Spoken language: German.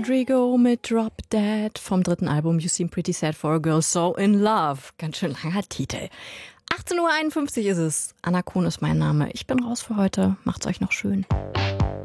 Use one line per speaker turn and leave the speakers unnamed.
Rodrigo mit Drop Dead vom dritten Album You Seem Pretty Sad for a Girl So in Love. Ganz schön langer Titel. 18:51 Uhr ist es. Anna Kuhn ist mein Name. Ich bin raus für heute. Macht's euch noch schön.